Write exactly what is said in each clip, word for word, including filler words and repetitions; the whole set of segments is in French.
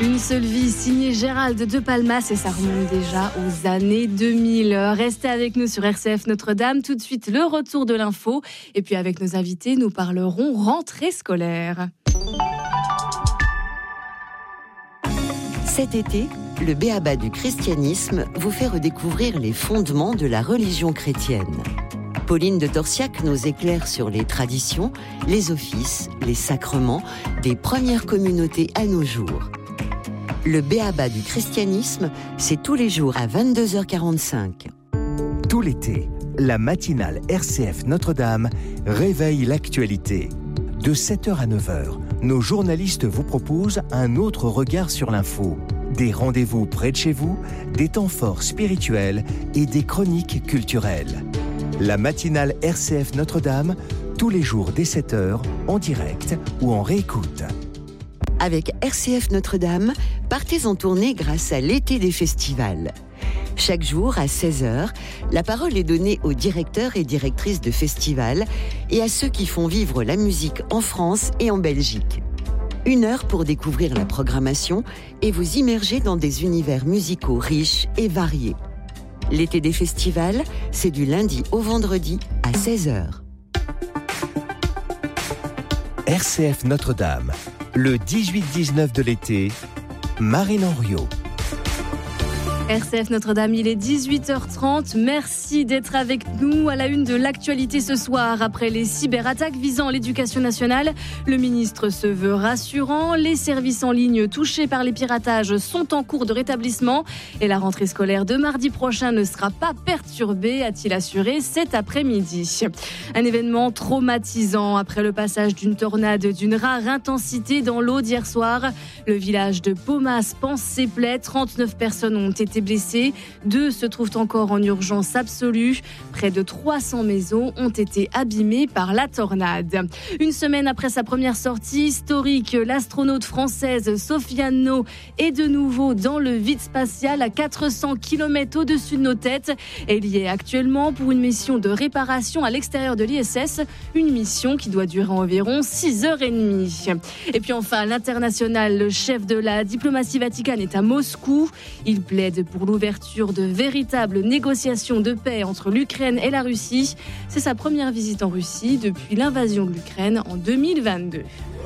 Une seule vie, signée Gérald de Palmas, et ça remonte déjà aux années deux mille. Restez avec nous sur R C F Notre-Dame. Tout de suite, le retour de l'info. Et puis avec nos invités, nous parlerons rentrée scolaire. Cet été, le B A B A du christianisme vous fait redécouvrir les fondements de la religion chrétienne. Pauline de Torsiac nous éclaire sur les traditions, les offices, les sacrements des premières communautés à nos jours. Le B A B A du christianisme, c'est tous les jours à vingt-deux heures quarante-cinq. Tout l'été, la matinale R C F Notre-Dame réveille l'actualité. De sept heures à neuf heures, nos journalistes vous proposent un autre regard sur l'info. Des rendez-vous près de chez vous, des temps forts spirituels et des chroniques culturelles. La matinale R C F Notre-Dame, tous les jours dès sept heures, en direct ou en réécoute. Avec R C F Notre-Dame, partez en tournée grâce à l'été des festivals. Chaque jour, à seize heures, la parole est donnée aux directeurs et directrices de festivals et à ceux qui font vivre la musique en France et en Belgique. Une heure pour découvrir la programmation et vous immerger dans des univers musicaux riches et variés. L'été des festivals, c'est du lundi au vendredi à seize heures. R C F Notre-Dame, le dix-huit dix-neuf de l'été, Marine Henriot. R C F Notre-Dame, il est dix-huit heures trente. Merci d'être avec nous à la une de l'actualité ce soir. Après les cyberattaques visant l'éducation nationale, le ministre se veut rassurant. Les services en ligne touchés par les piratages sont en cours de rétablissement et la rentrée scolaire de mardi prochain ne sera pas perturbée, a-t-il assuré cet après-midi. Un événement traumatisant après le passage d'une tornade d'une rare intensité dans l'Aude hier soir. Le village de Paumas pense ses plaies. trente-neuf personnes ont été blessés. Deux se trouvent encore en urgence absolue. Près de trois cents maisons ont été abîmées par la tornade. Une semaine après sa première sortie historique, l'astronaute française Sofiane No est de nouveau dans le vide spatial à quatre cents kilomètres au-dessus de nos têtes. Elle y est actuellement pour une mission de réparation à l'extérieur de l'I S S, une mission qui doit durer environ six heures trente. Et puis enfin, à l'international, le chef de la diplomatie vaticane est à Moscou. Il plaide pour l'ouverture de véritables négociations de paix entre l'Ukraine et la Russie. C'est sa première visite en Russie depuis l'invasion de l'Ukraine en deux mille vingt-deux.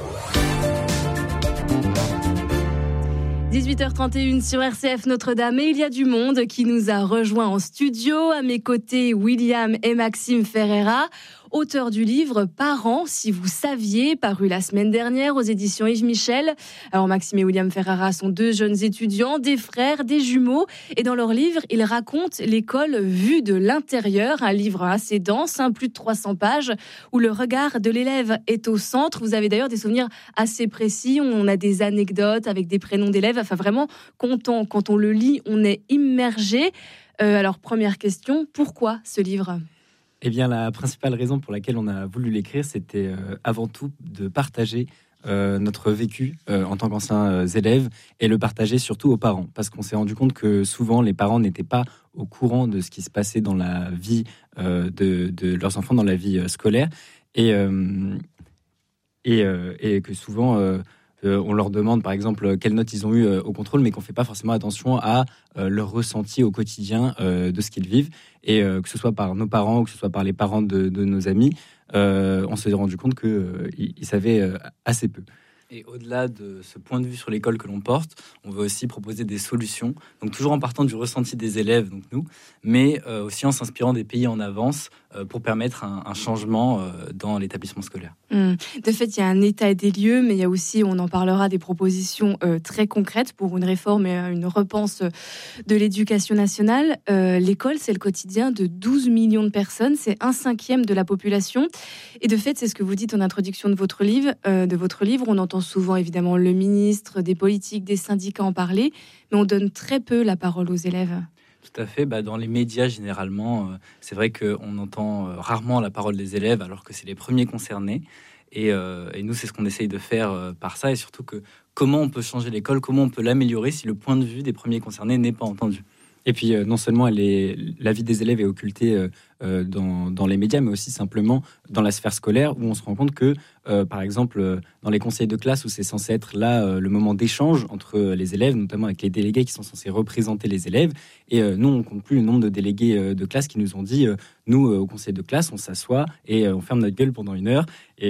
dix-huit heures trente et une sur R C F Notre-Dame et il y a du monde qui nous a rejoint en studio. À mes côtés, William et Maxime Ferreira, auteurs du livre « Parents, si vous saviez », paru la semaine dernière aux éditions Yves Michel. Alors Maxime et William Ferreira sont deux jeunes étudiants, des frères, des jumeaux. Et dans leur livre, ils racontent l'école vue de l'intérieur. Un livre assez dense, hein, plus de trois cents pages, où le regard de l'élève est au centre. Vous avez d'ailleurs des souvenirs assez précis. On a des anecdotes avec des prénoms d'élèves. Enfin vraiment, quand on, quand on le lit, on est immergé. Euh, alors première question, pourquoi ce livre ? Eh bien, la principale raison pour laquelle on a voulu l'écrire, c'était euh, avant tout de partager euh, notre vécu euh, en tant qu'anciens euh, élèves et le partager surtout aux parents. Parce qu'on s'est rendu compte que souvent, les parents n'étaient pas au courant de ce qui se passait dans la vie euh, de, de leurs enfants, dans la vie euh, scolaire. Et, euh, et, euh, et que souvent... Euh, Euh, on leur demande par exemple quelles notes ils ont eu euh, au contrôle, mais qu'on ne fait pas forcément attention à euh, leur ressenti au quotidien euh, de ce qu'ils vivent. Et euh, que ce soit par nos parents ou que ce soit par les parents de, de nos amis, euh, on s'est rendu compte qu'ils euh, savaient euh, assez peu. Et au-delà de ce point de vue sur l'école que l'on porte, on veut aussi proposer des solutions, donc toujours en partant du ressenti des élèves, donc nous, mais euh, aussi en s'inspirant des pays en avance euh, pour permettre un, un changement euh, dans l'établissement scolaire. Mmh. De fait, il y a un état des lieux, mais il y a aussi, on en parlera, des propositions euh, très concrètes pour une réforme et une repense de l'éducation nationale. Euh, l'école, c'est le quotidien de douze millions de personnes, c'est un cinquième de la population. Et de fait, c'est ce que vous dites en introduction de votre livre. Euh, de votre livre, on entend souvent évidemment le ministre, des politiques, des syndicats en parler, mais on donne très peu la parole aux élèves. Tout à fait. Bah, dans les médias, généralement, euh, c'est vrai qu'on entend euh, rarement la parole des élèves, alors que c'est les premiers concernés. Et, euh, et nous, c'est ce qu'on essaye de faire euh, par ça. Et surtout, que comment on peut changer l'école, comment on peut l'améliorer si le point de vue des premiers concernés n'est pas entendu. Et puis, euh, non seulement elle est, la vie des élèves est occultée euh, euh, dans, dans les médias, mais aussi simplement dans la sphère scolaire, où on se rend compte que, euh, par exemple, euh, dans les conseils de classe, où c'est censé être là euh, le moment d'échange entre les élèves, notamment avec les délégués qui sont censés représenter les élèves, et euh, nous, on ne compte plus le nombre de délégués euh, de classe qui nous ont dit, euh, nous, euh, au conseil de classe, on s'assoit et euh, on ferme notre gueule pendant une heure,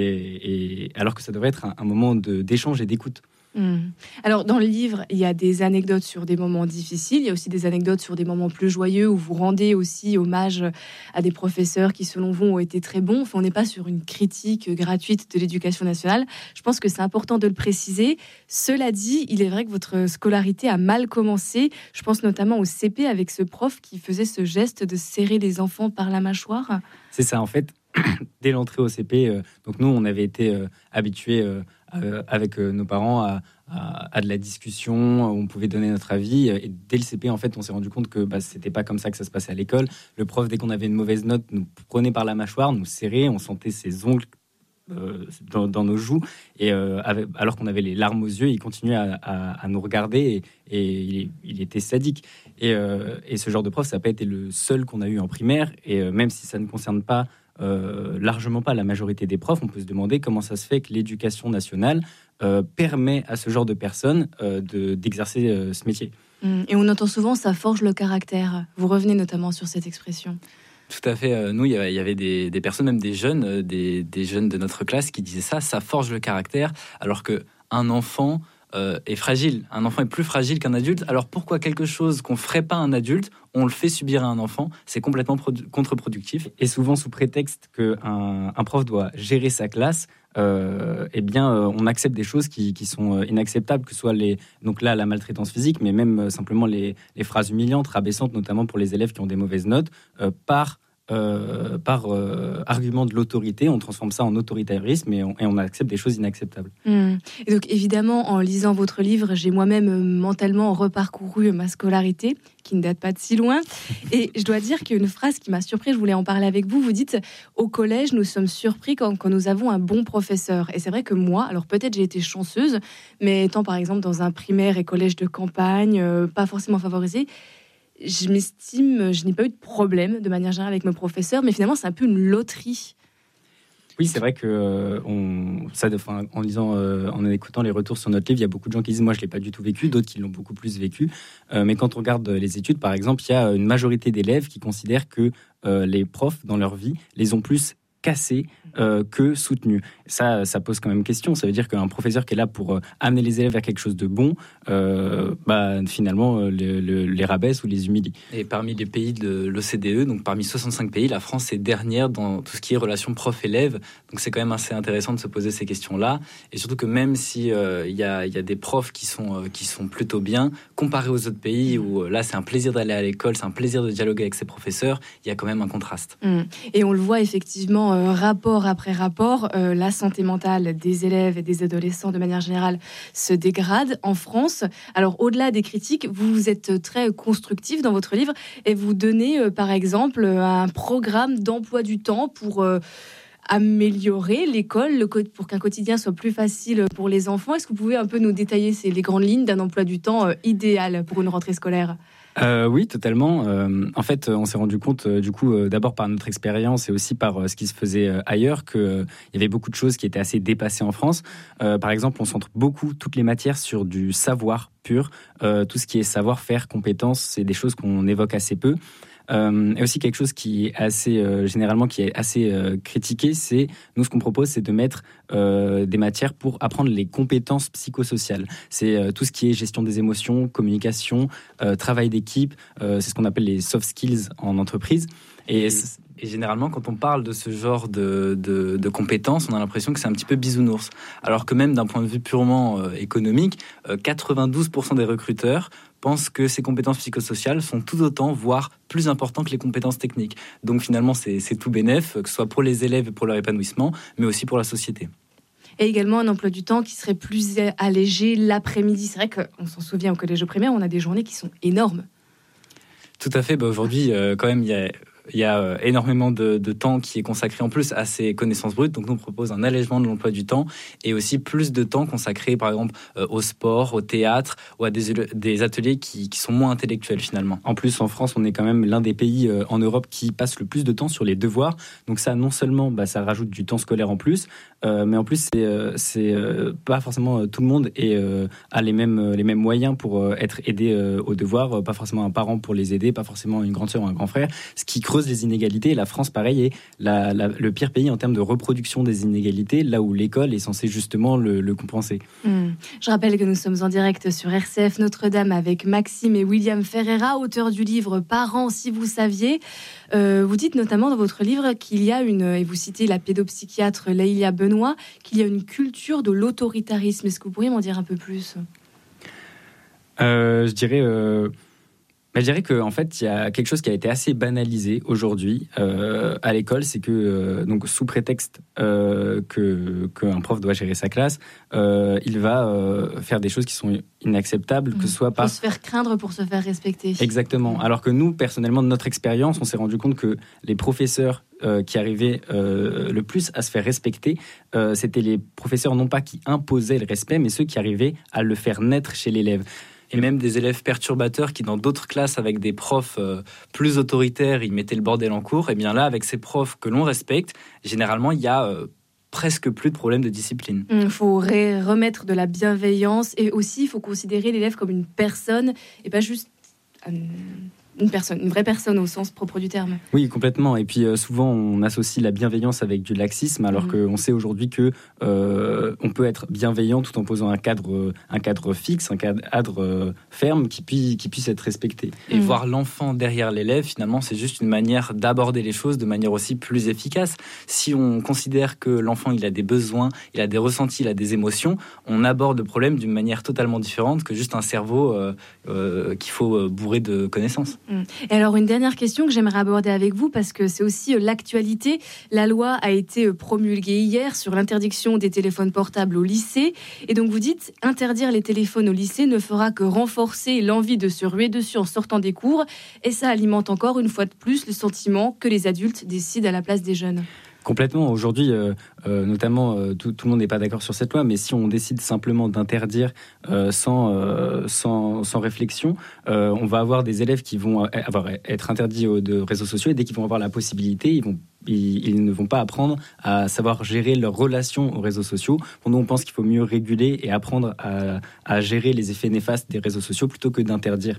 et, et alors que ça devrait être un, un moment de, d'échange et d'écoute. Mmh. Alors, dans le livre, il y a des anecdotes sur des moments difficiles. Il y a aussi des anecdotes sur des moments plus joyeux où vous rendez aussi hommage à des professeurs qui, selon vous, ont été très bons. Enfin, on n'est pas sur une critique gratuite de l'éducation nationale. Je pense que c'est important de le préciser. Cela dit, il est vrai que votre scolarité a mal commencé. Je pense notamment au C P avec ce prof qui faisait ce geste de serrer les enfants par la mâchoire. C'est ça, en fait. Dès l'entrée au C P, euh, donc nous, on avait été euh, habitués euh, euh, avec euh, nos parents à, à, à de la discussion, où on pouvait donner notre avis. Et dès le C P, en fait, on s'est rendu compte que bah, c'était pas comme ça que ça se passait à l'école. Le prof, dès qu'on avait une mauvaise note, nous prenait par la mâchoire, nous serrait, on sentait ses ongles euh, dans, dans nos joues. Et euh, avec, alors qu'on avait les larmes aux yeux, il continuait à, à, à nous regarder et, et il, il était sadique. Et, euh, et ce genre de prof, ça n'a pas été le seul qu'on a eu en primaire. Et euh, même si ça ne concerne pas Euh, largement pas la majorité des profs, on peut se demander comment ça se fait que l'éducation nationale euh, permet à ce genre de personnes euh, de, d'exercer euh, ce métier. Et on entend souvent ça forge le caractère. Vous revenez notamment sur cette expression. Tout à fait. Nous, il y avait des, des personnes, même des jeunes, des, des jeunes de notre classe qui disaient ça, ça forge le caractère, alors qu'un enfant euh, est fragile. Un enfant est plus fragile qu'un adulte. Alors pourquoi quelque chose qu'on ferait pas à un adulte, on le fait subir à un enfant? C'est complètement produ- contre-productif. Et souvent sous prétexte qu'un un prof doit gérer sa classe, euh, eh bien, euh, on accepte des choses qui, qui sont inacceptables, que ce soit les, donc là, la maltraitance physique, mais même euh, simplement les, les phrases humiliantes, rabaissantes, notamment pour les élèves qui ont des mauvaises notes, euh, par Euh, par euh, argument de l'autorité, on transforme ça en autoritarisme et on, et on accepte des choses inacceptables. Mmh. Et donc évidemment, en lisant votre livre, j'ai moi-même euh, mentalement reparcouru ma scolarité, qui ne date pas de si loin. Et je dois dire qu'il y a une phrase qui m'a surpris, je voulais en parler avec vous. Vous dites, au collège, nous sommes surpris quand, quand nous avons un bon professeur. Et c'est vrai que moi, alors peut-être j'ai été chanceuse, mais étant par exemple dans un primaire et collège de campagne, euh, pas forcément favorisé, je m'estime, je n'ai pas eu de problème de manière générale avec mes professeurs, mais finalement c'est un peu une loterie. Oui, c'est vrai que euh, on, ça, enfin, en lisant, euh, en écoutant les retours sur notre livre, il y a beaucoup de gens qui disent moi je l'ai pas du tout vécu, d'autres qui l'ont beaucoup plus vécu. Euh, mais quand on regarde les études, par exemple, il y a une majorité d'élèves qui considèrent que euh, les profs dans leur vie les ont plus cassés euh, que soutenus. Ça, ça pose quand même question. Ça veut dire qu'un professeur qui est là pour euh, amener les élèves vers quelque chose de bon, euh, bah, finalement, euh, le, le, les rabaisse ou les humilie. Et parmi les pays de l'O C D E, donc parmi soixante-cinq pays, la France est dernière dans tout ce qui est relation prof-élève. Donc c'est quand même assez intéressant de se poser ces questions-là. Et surtout que même si euh, y a, y a des profs qui sont, euh, qui sont plutôt bien, comparé aux autres pays où euh, là c'est un plaisir d'aller à l'école, c'est un plaisir de dialoguer avec ses professeurs, il y a quand même un contraste. Mmh. Et on le voit effectivement, euh, rapport après rapport, euh, la santé mentale des élèves et des adolescents de manière générale se dégrade en France. Alors au-delà des critiques, vous êtes très constructif dans votre livre et vous donnez euh, par exemple un programme d'emploi du temps pour euh, améliorer l'école, le co- pour qu'un quotidien soit plus facile pour les enfants. Est-ce que vous pouvez un peu nous détailler ces, les grandes lignes d'un emploi du temps euh, idéal pour une rentrée scolaire ? Euh, oui, totalement. Euh, en fait, on s'est rendu compte, euh, du coup, euh, d'abord par notre expérience et aussi par euh, ce qui se faisait euh, ailleurs, qu'il euh, y avait beaucoup de choses qui étaient assez dépassées en France. Euh, par exemple, on centre beaucoup toutes les matières sur du savoir pur. Euh, tout ce qui est savoir-faire, compétences, c'est des choses qu'on évoque assez peu. Euh, et aussi quelque chose qui est assez euh, généralement qui est assez euh, critiqué, c'est nous ce qu'on propose, c'est de mettre euh, des matières pour apprendre les compétences psychosociales. C'est euh, tout ce qui est gestion des émotions, communication, euh, travail d'équipe. Euh, c'est ce qu'on appelle les soft skills en entreprise. Et, et généralement, quand on parle de ce genre de, de, de compétences, on a l'impression que c'est un petit peu bisounours. Alors que même d'un point de vue purement euh, économique, euh, quatre-vingt-douze pour cent des recruteurs pensent que ces compétences psychosociales sont tout autant, voire plus importantes que les compétences techniques. Donc finalement, c'est, c'est tout bénef, que ce soit pour les élèves et pour leur épanouissement, mais aussi pour la société. Et également un emploi du temps qui serait plus allégé l'après-midi. C'est vrai qu'on s'en souvient au collège primaire, on a des journées qui sont énormes. Tout à fait. Bah aujourd'hui, euh, quand même, il y a... il y a euh, énormément de, de temps qui est consacré en plus à ces connaissances brutes. Donc nous on propose un allègement de l'emploi du temps et aussi plus de temps consacré par exemple euh, au sport, au théâtre ou à des, des ateliers qui, qui sont moins intellectuels finalement. En plus, en France, on est quand même l'un des pays euh, en Europe qui passe le plus de temps sur les devoirs. Donc ça, non seulement bah, ça rajoute du temps scolaire en plus, euh, mais en plus c'est, euh, c'est euh, pas forcément euh, tout le monde et euh, a les mêmes euh, les mêmes moyens pour euh, être aidé euh, aux devoirs. Euh, pas forcément un parent pour les aider, pas forcément une grande sœur ou un grand frère. Ce qui creuse les inégalités. Et la France, pareil, est la, la, le pire pays en termes de reproduction des inégalités, là où l'école est censée justement le, le compenser. Mmh. Je rappelle que nous sommes en direct sur R C F Notre-Dame avec Maxime et William Ferreira, auteurs du livre Parents, si vous saviez. Euh, vous dites notamment dans votre livre qu'il y a une, et vous citez la pédopsychiatre Leïlia Benoît, qu'il y a une culture de l'autoritarisme. Est-ce que vous pourriez m'en dire un peu plus ? euh, Je dirais... Euh... Je dirais qu'en fait, il y a quelque chose qui a été assez banalisé aujourd'hui euh, à l'école, c'est que, euh, donc, sous prétexte euh, que, qu'un prof doit gérer sa classe, euh, il va euh, faire des choses qui sont inacceptables, mmh. que ce soit par... Pour se faire craindre, pour se faire respecter. Exactement. Alors que nous, personnellement, de notre expérience, on s'est rendu compte que les professeurs euh, qui arrivaient euh, le plus à se faire respecter, euh, c'était les professeurs non pas qui imposaient le respect, mais ceux qui arrivaient à le faire naître chez l'élève. Et même des élèves perturbateurs qui, dans d'autres classes, avec des profs euh, plus autoritaires, ils mettaient le bordel en cours. Et bien là, avec ces profs que l'on respecte, généralement, il y a euh, presque plus de problèmes de discipline. Il faut ré- remettre de la bienveillance. Et aussi, il faut considérer l'élève comme une personne et pas juste... Euh, Une personne, une vraie personne au sens propre du terme. Oui, complètement. Et puis euh, souvent, on associe la bienveillance avec du laxisme, alors mmh. qu'on sait aujourd'hui que euh, on peut être bienveillant tout en posant un cadre, un cadre fixe, un cadre euh, ferme qui puisse, qui puisse être respecté. Et mmh. voir l'enfant derrière l'élève, finalement, c'est juste une manière d'aborder les choses de manière aussi plus efficace. Si on considère que l'enfant, il a des besoins, il a des ressentis, il a des émotions, on aborde le problème d'une manière totalement différente que juste un cerveau euh, euh, qu'il faut bourrer de connaissances. Et alors, une dernière question que j'aimerais aborder avec vous, parce que c'est aussi l'actualité. La loi a été promulguée hier sur l'interdiction des téléphones portables au lycée. Et donc, vous dites, interdire les téléphones au lycée ne fera que renforcer l'envie de se ruer dessus en sortant des cours. Et ça alimente encore une fois de plus le sentiment que les adultes décident à la place des jeunes. Complètement. Aujourd'hui, euh, euh, notamment, euh, tout, tout le monde n'est pas d'accord sur cette loi, mais si on décide simplement d'interdire euh, sans, euh, sans, sans réflexion, euh, on va avoir des élèves qui vont avoir, être interdits de réseaux sociaux et dès qu'ils vont avoir la possibilité, ils, vont, ils, ils ne vont pas apprendre à savoir gérer leurs relations aux réseaux sociaux. Pour nous, on pense qu'il faut mieux réguler et apprendre à, à gérer les effets néfastes des réseaux sociaux plutôt que d'interdire.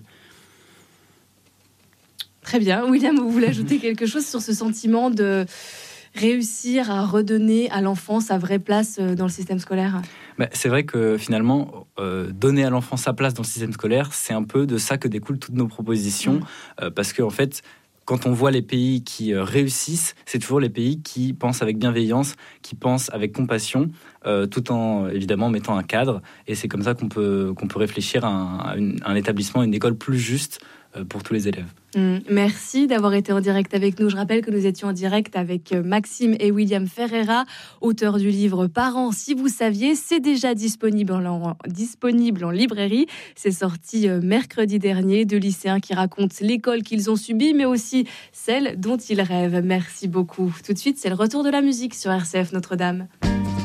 Très bien. William, vous voulez ajouter quelque chose sur ce sentiment de... réussir à redonner à l'enfant sa vraie place dans le système scolaire ? Bah, c'est vrai que finalement, euh, donner à l'enfant sa place dans le système scolaire, c'est un peu de ça que découlent toutes nos propositions. Mmh. Euh, parce qu'en en fait, quand on voit les pays qui euh, réussissent, c'est toujours les pays qui pensent avec bienveillance, qui pensent avec compassion, euh, tout en évidemment mettant un cadre. Et c'est comme ça qu'on peut, qu'on peut réfléchir à un, à une, un établissement, une école plus juste pour tous les élèves. Mmh, merci d'avoir été en direct avec nous. Je rappelle que nous étions en direct avec Maxime et William Ferreira, auteurs du livre Parents, si vous saviez. C'est déjà disponible en, disponible en librairie. C'est sorti mercredi dernier. Deux lycéens qui racontent l'école qu'ils ont subie, mais aussi celle dont ils rêvent. Merci beaucoup. Tout de suite, c'est le retour de la musique sur R C F Notre-Dame.